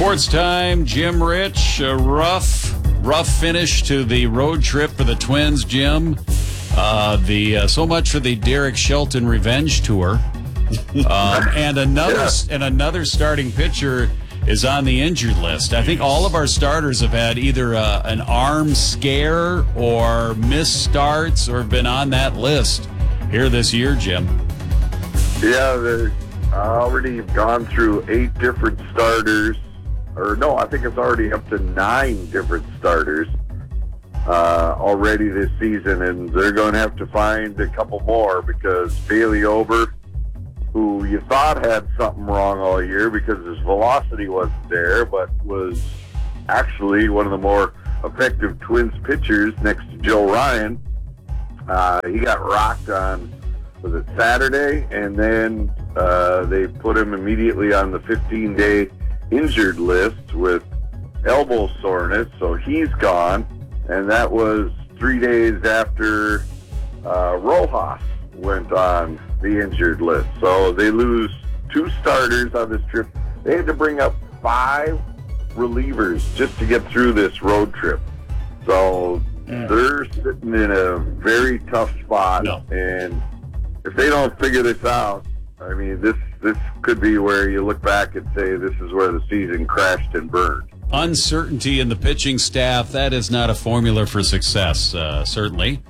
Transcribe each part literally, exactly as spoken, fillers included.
Sports time, Jim Rich. A rough, rough finish to the road trip for the Twins, Jim. Uh, the uh, so much for the Derek Shelton Revenge Tour, um, and another yeah. and another starting pitcher is on the injured list. I think all of our starters have had either uh, an arm scare or missed starts or been on that list here this year, Jim. Yeah, they've already gone through eight different starters. Or no, I think it's already up to nine different starters uh, already this season, and they're going to have to find a couple more because Bailey Ober, who you thought had something wrong all year because his velocity wasn't there, but was actually one of the more effective Twins pitchers next to Joe Ryan, uh, he got rocked on, was it Saturday, and then uh, they put him immediately on the fifteen-day injured list with elbow soreness, so he's gone, and that was three days after uh, Rojas went on the injured list. So they lose two starters on this trip. They had to bring up five relievers just to get through this road trip. So yeah. they're sitting in a very tough spot, no. and if they don't figure this out, I mean, this this could be where you look back and say this is where the season crashed and burned. Uncertainty in the pitching staff, that is not a formula for success, uh, certainly.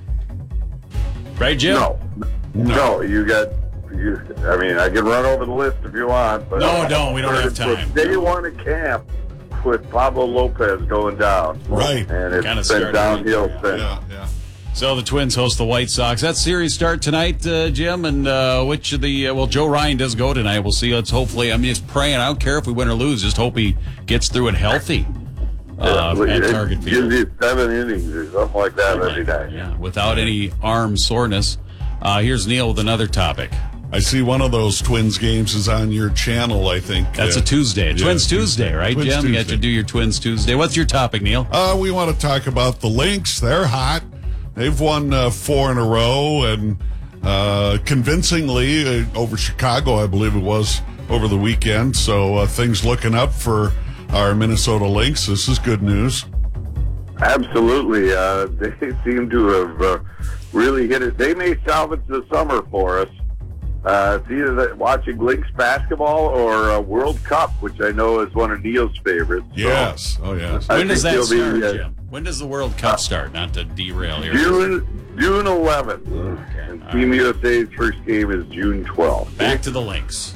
Right, Jim? No. No, no you got, you. I mean, I can run over the list if you want. But no, don't. We don't have time. Day one at camp with Pablo Lopez going down. Right. And it's kind of been downhill yeah. since. Yeah, yeah. So the Twins host the White Sox. That series start tonight, uh, Jim, and uh, which of the, uh, well, Joe Ryan does go tonight. We'll see. Let's hopefully, I'm just praying. I don't care if we win or lose. Just hope he gets through it healthy uh, yeah, at it Target Field. Gives you seven innings or something like that right. every day. Yeah, without any arm soreness. Uh, here's Neil with another topic. I see one of those Twins games is on your channel, I think. That's uh, a Tuesday. yeah, Twins Tuesday, right, Twins Jim? Tuesday. You got to do your Twins Tuesday. What's your topic, Neil? Uh, we want to talk about the Lynx. They're hot. They've won uh, four in a row, and uh, convincingly uh, over Chicago, I believe it was, over the weekend. So uh, things looking up for our Minnesota Lynx. This is good news. Absolutely. Uh, they seem to have uh, really hit it. They may salvage the summer for us. Uh, it's either that watching Lynx basketball or uh, World Cup, which I know is one of Neil's favorites. Yes. So, oh, yes. I When does that think start, be, uh, Jim? When does the World Cup start? Not to derail here. June June eleventh. Okay. And All Team right. U S A's first game is June twelfth. Back to the Lynx.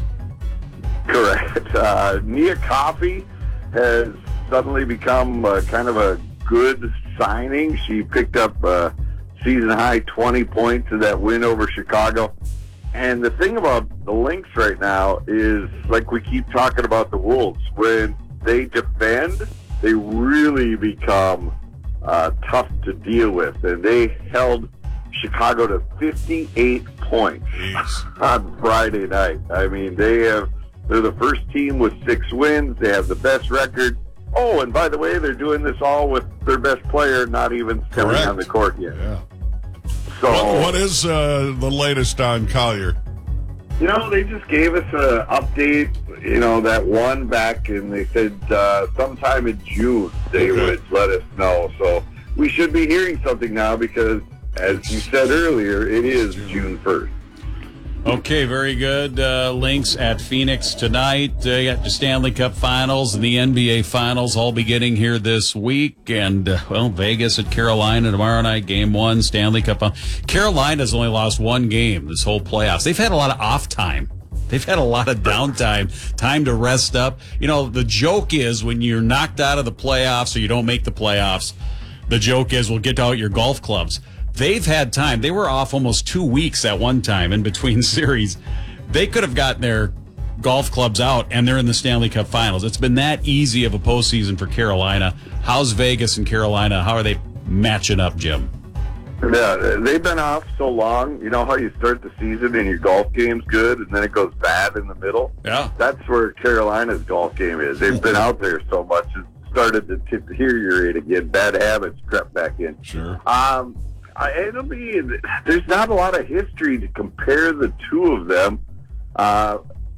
Correct. Uh, Nia Coffey has suddenly become uh, kind of a good signing. She picked up uh, season-high twenty points in that win over Chicago. And the thing about the Lynx right now is, like we keep talking about the Wolves, when they defend, they really become uh, tough to deal with. And they held Chicago to fifty-eight points Jeez. on Friday night. I mean, they have, they're the first team with six wins. They have the best record. Oh, and by the way, they're doing this all with their best player not even stepping Correct. on the court yet. Yeah. So, What, what is uh, the latest on Collier? you know, they just gave us an update, you know, that one back, and they said uh, sometime in June they Okay. would let us know. So we should be hearing something now because, as you said earlier, it is June first. Okay, very good. Uh, Lynx at Phoenix tonight. Uh, you got the Stanley Cup Finals and the N B A Finals all beginning here this week. And, uh, well, Vegas at Carolina tomorrow night, game one, Stanley Cup. Carolina's only lost one game this whole playoffs. They've had a lot of off time. They've had a lot of downtime, time to rest up. You know, the joke is when you're knocked out of the playoffs or you don't make the playoffs, the joke is, well, get out your golf clubs. They've had time. They were off almost two weeks at one time in between series. They could have gotten their golf clubs out, and they're in the Stanley Cup Finals. It's been that easy of a postseason for Carolina. How's Vegas and Carolina? How are they matching up, Jim? Yeah, they've been off so long. You know how you start the season and your golf game's good, and then it goes bad in the middle? Yeah. That's where Carolina's golf game is. They've been out there so much, it's started to deteriorate again. Bad habits crept back in. Sure. Um, I, it'll be, there's not a lot of history to compare the two of them. Uh,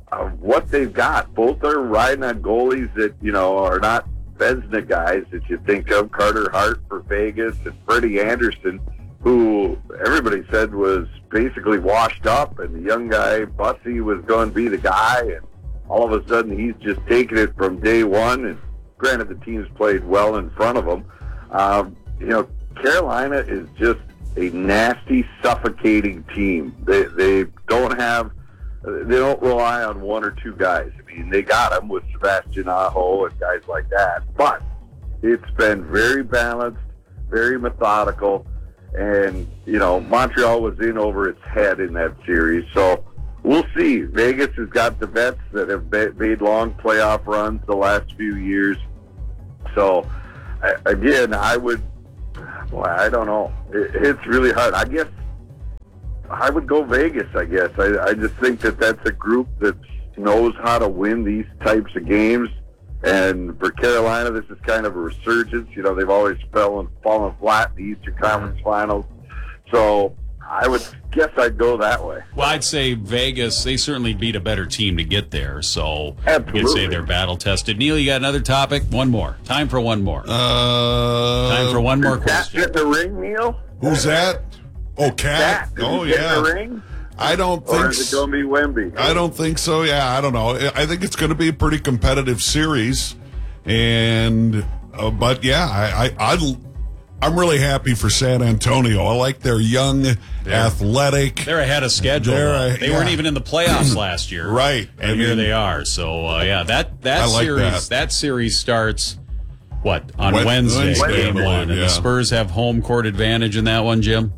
of what they've got. Both are riding on goalies that, you know, are not Vezina guys that you think of. Carter Hart for Vegas and Freddie Anderson, who everybody said was basically washed up, and the young guy, Bussy, was going to be the guy, and all of a sudden he's just taking it from day one. And granted, the team's played well in front of him. Um, you know, Carolina is just a nasty, suffocating team. They they don't have, they don't rely on one or two guys. I mean, they got them with Sebastian Aho and guys like that, but it's been very balanced, very methodical, and, you know, Montreal was in over its head in that series, so we'll see. Vegas has got the vets that have made long playoff runs the last few years, so, again, I would, boy, I don't know. It, it's really hard. I guess I would go Vegas, I guess. I, I just think that that's a group that knows how to win these types of games. And for Carolina, this is kind of a resurgence. You know, they've always fallen, fallen flat in the Eastern Conference Finals. So I would guess I'd go that way. Well, I'd say Vegas, they certainly beat a better team to get there. So Absolutely. you could say they're battle-tested. Neil, you got another topic? One more. Time for one more. Uh, Time for one more Did Cat question. get the ring, Neil? Who's that? Oh, Cat. Cat, did Oh, he get yeah. the ring? I don't think. Or is it going to be Wemby? I don't think so. Yeah, I don't know. I think it's going to be a pretty competitive series, and uh, but yeah, I, I I I'm really happy for San Antonio. I like their young, athletic. They're ahead of schedule. They're though. a- they yeah. weren't even in the playoffs last year, Right. And I here mean- they are. So uh, yeah, that that I like series that. series starts what on Wed- Wednesday, Wednesday, game I believe, one, and yeah. the Spurs have home court advantage in that one. Jim,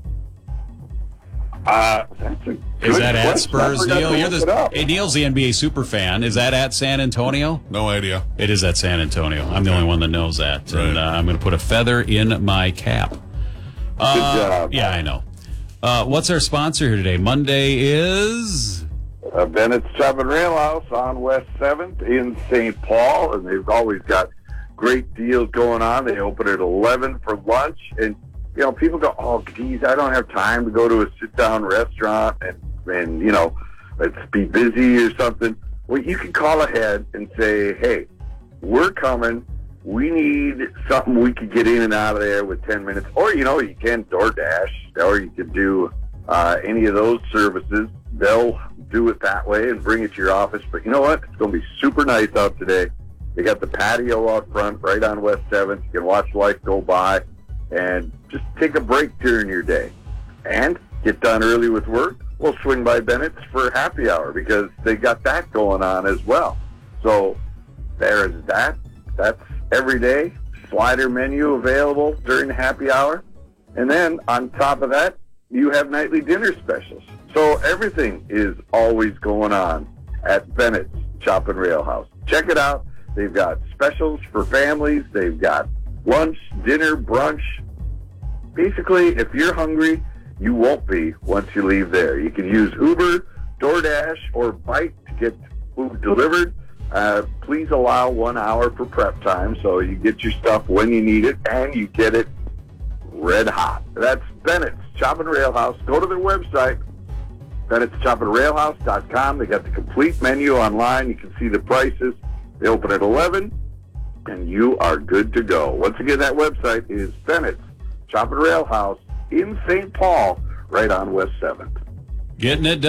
Uh, that's a is good that at question. I Spurs? forgot Neil, to you're look it the up. hey, Neil's the N B A super fan. Is that at San Antonio? No idea. It is at San Antonio. I'm the only one that knows that, and uh, I'm going to put a feather in my cap. Uh, Good job. Yeah, I know. Uh, what's our sponsor here today? Monday is Uh, Bennett's Chop and Rail House on West seventh in Saint Paul, and they've always got great deals going on. They open at eleven for lunch, and you know, people go, oh, geez, I don't have time to go to a sit-down restaurant and, and you know, let's be busy or something. Well, you can call ahead and say, hey, we're coming. We need something we could get in and out of there with ten minutes. Or, you know, you can DoorDash, or you could do uh, any of those services. They'll do it that way and bring it to your office. But you know what? It's going to be super nice out today. They got the patio out front right on West seventh. You can watch life go by and just take a break during your day. And get done early with work. We'll swing by Bennett's for happy hour because they got that going on as well. So there is that. That's every day. Slider menu available during the happy hour. And then on top of that, you have nightly dinner specials. So everything is always going on at Bennett's Chop and Rail House. Check it out. They've got specials for families. They've got lunch, dinner, brunch. Basically, if you're hungry, you won't be once you leave there. You can use Uber, DoorDash, or Bite to get food delivered. Uh, please allow one hour for prep time so you get your stuff when you need it and you get it red hot. That's Bennett's Chop and Rail House. Go to their website, Bennett's Chop and Rail House dot com. They got the complete menu online. You can see the prices. They open at eleven, and you are good to go. Once again, that website is Bennett's Chop and Rail House in Saint Paul, right on West seventh. getting it done.